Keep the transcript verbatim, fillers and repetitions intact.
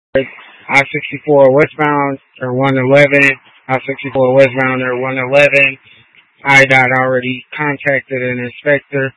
I sixty-four westbound or one eleven. I sixty-four westbound or one eleven. I got already contacted an inspector.